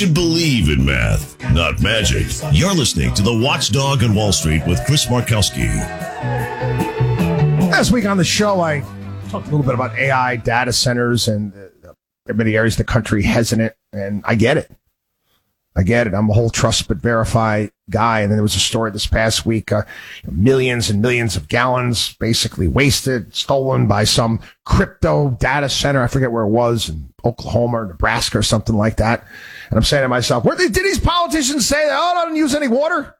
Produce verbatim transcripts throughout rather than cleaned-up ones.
should believe in math, not magic. You're listening to The Watchdog on Wall Street with Chris Markowski. Last week on the show, I talked a little bit about A I data centers, and uh, many areas of the country hesitant, and I get it. I get it. I'm a whole trust but verify guy. And then there was a story this past week, uh, millions and millions of gallons basically wasted, stolen by some crypto data center. I forget where it was, in Oklahoma or Nebraska or something like that. And I'm saying to myself, where did these politicians say that, oh, I don't use any water?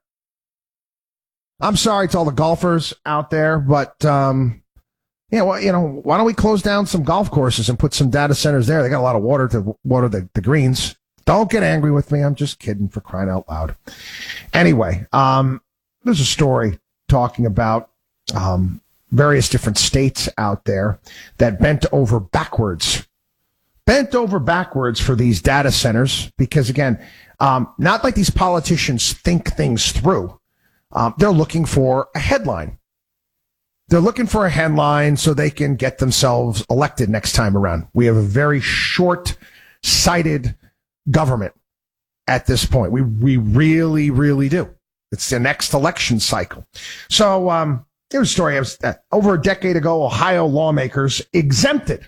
I'm sorry to all the golfers out there, but, um, yeah, well, you know, why don't we close down some golf courses and put some data centers there? They got a lot of water to water the, the greens. Don't get angry with me. I'm just kidding, for crying out loud. Anyway, um, there's a story talking about um, various different states out there that bent over backwards, bent over backwards for these data centers because, again, um, not like these politicians think things through. Um, they're looking for a headline. They're looking for a headline so they can get themselves elected next time around. We have a very short-sighted government at this point. We we really, really do. It's the next election cycle. So um, here's a story. Was, uh, over a decade ago, Ohio lawmakers exempted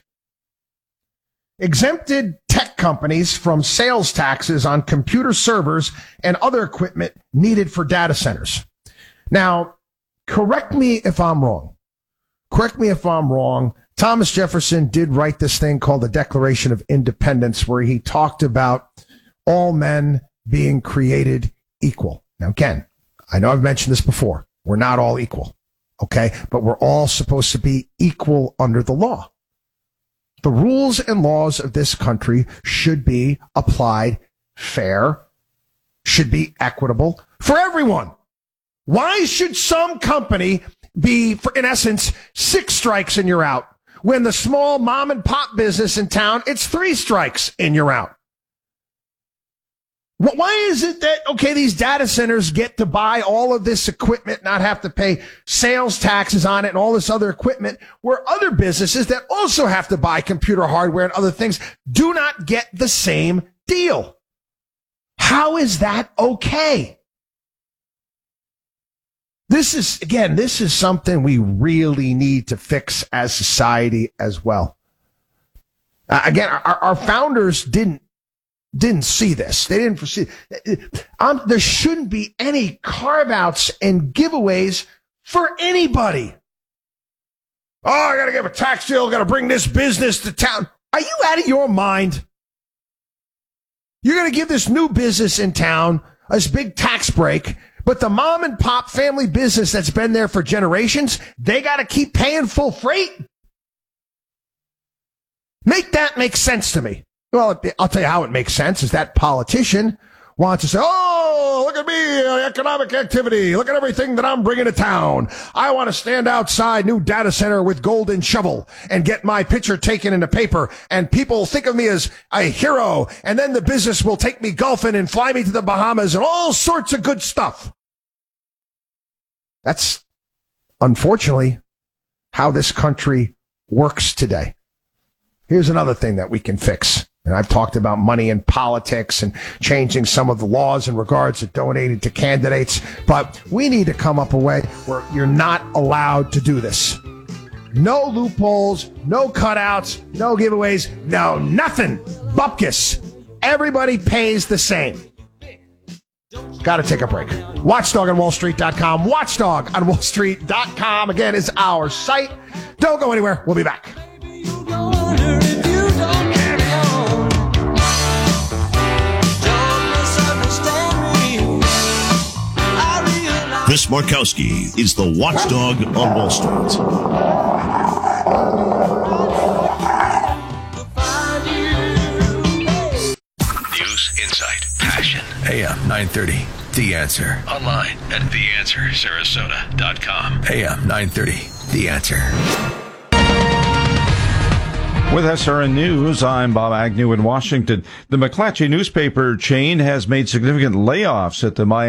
exempted tech companies from sales taxes on computer servers and other equipment needed for data centers. Now, correct me if I'm wrong. Correct me if I'm wrong. Thomas Jefferson did write this thing called the Declaration of Independence, where he talked about all men being created equal. Now, again, I know I've mentioned this before. We're not all equal, okay? But we're all supposed to be equal under the law. The rules and laws of this country should be applied fair, should be equitable for everyone. Why should some company be, for, in essence, six strikes and you're out? When the small mom and pop business in town, it's three strikes and you're out. Why is it that, okay, these data centers get to buy all of this equipment, not have to pay sales taxes on it and all this other equipment, where other businesses that also have to buy computer hardware and other things do not get the same deal? How is that okay? This is, again, this is something we really need to fix as society as well. Uh, again, our, our founders didn't didn't see this. They didn't foresee. Um, there shouldn't be any carve-outs and giveaways for anybody. Oh, I got to give a tax deal. Got to bring this business to town. Are you out of your mind? You're going to give this new business in town this big tax break, but the mom and pop family business that's been there for generations, they got to keep paying full freight? Make that make sense to me. Well, I'll tell you how it makes sense is that politician wants to say, oh, look at me, economic activity. Look at everything that I'm bringing to town. I want to stand outside new data center with golden shovel and get my picture taken in the paper. And people think of me as a hero. And then the business will take me golfing and fly me to the Bahamas and all sorts of good stuff. That's unfortunately how this country works today. Here's another thing that we can fix. And I've talked about money in politics and changing some of the laws in regards to donating to candidates. But we need to come up a way where you're not allowed to do this. No loopholes, no cutouts, no giveaways, no nothing. Bupkis. Everybody pays the same. Got to take a break. Watchdog on Wall Street dot com. Watchdog on Wall Street dot com, again, is our site. Don't go anywhere. We'll be back. Chris Markowski is the Watchdog on Wall Street. News, insight, passion. A M nine thirty, The Answer. Online at the answer sarasota dot com. A M nine thirty, The Answer. With S R N News, I'm Bob Agnew in Washington. The McClatchy newspaper chain has made significant layoffs at the Miami